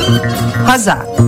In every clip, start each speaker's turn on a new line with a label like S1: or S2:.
S1: Hazard.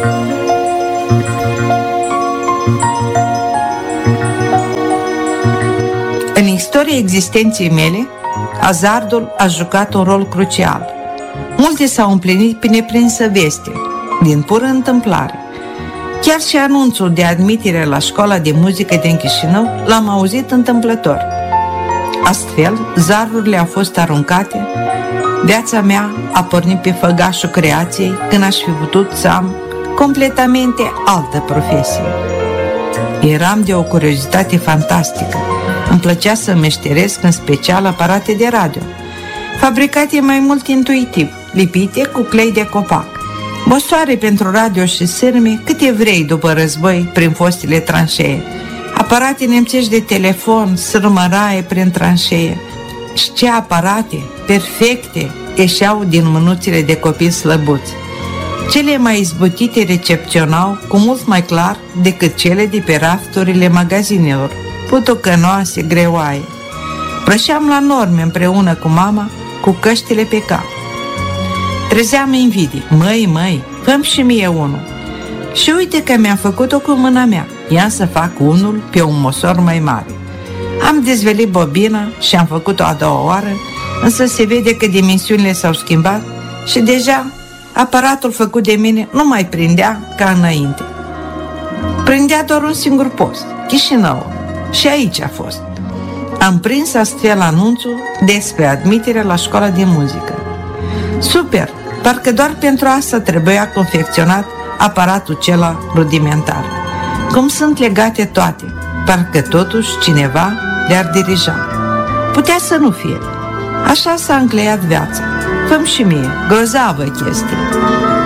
S1: În istoria existenței mele, hazardul a jucat un rol crucial. Multe s-au împlinit pe neprinsă veste, din pură întâmplare. Chiar și anunțul de admitere la școala de muzică din Chișinău l-am auzit întâmplător. Astfel, zarurile au fost aruncate, viața mea a pornit pe făgașul creației când aș fi putut să am completamente altă profesie. Eram de o curiozitate fantastică. Îmi plăcea să meșteresc în special aparate de radio, fabricate mai mult intuitiv, lipite cu clei de copac. Bosoare pentru radio și sârme câte vrei după război prin fostele tranșee. Aparate nemțești de telefon, sârmăraie prin tranșee. Și ce aparate perfecte ieșeau din mânuțile de copii slăbuți. Cele mai izbutite recepționau cu mult mai clar decât cele de pe rafturile magazinelor, putucănoase, greoaie. Prășeam la norme împreună cu mama, cu căștile pe cap. Trezeam invidii. Măi, fă-mi și mie unul. Și uite că mi-am făcut-o cu mâna mea. Ia să fac unul pe un măsor mai mare. Am dezvelit bobina și am făcut-o a doua oară, însă se vede că dimensiunile s-au schimbat și deja aparatul făcut de mine nu mai prindea ca înainte. Prindea doar un singur post, Chișinău, și aici a fost. Am prins astfel anunțul despre admitere la școala de muzică. Super! Parcă doar pentru asta trebuia confecționat aparatul cela rudimentar. Cum sunt legate toate, parcă totuși cineva le-ar dirija. Putea să nu fie. Așa s-a încleiat viața. Fă-mi și mie, grozavă chestie.